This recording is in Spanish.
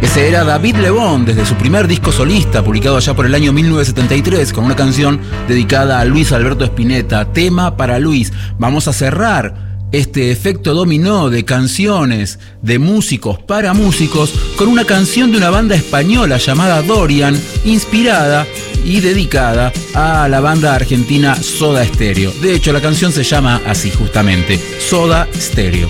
Ese era David Lebón, desde su primer disco solista, publicado allá por el año 1973, con una canción dedicada a Luis Alberto Spinetta, Tema para Luis. Vamos a cerrar este efecto dominó de canciones de músicos para músicos con una canción de una banda española llamada Dorian, inspirada y dedicada a la banda argentina Soda Stereo. De hecho, la canción se llama así justamente, Soda Stereo.